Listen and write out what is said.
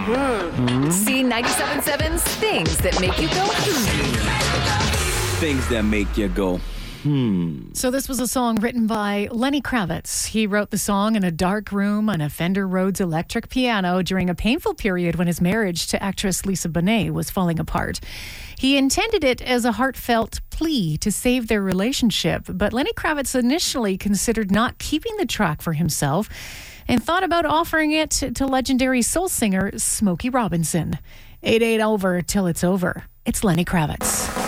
See 97.7's Things That Make You Go Things that make you go, So this was a song written by Lenny Kravitz. He wrote the song in a dark room on a Fender Rhodes electric piano during a painful period when his marriage to actress Lisa Bonet was falling apart. He intended it as a heartfelt plea to save their relationship, but Lenny Kravitz initially considered not keeping the track for himself and thought about offering it to legendary soul singer Smokey Robinson. 8-8 over till it's over. It's Lenny Kravitz.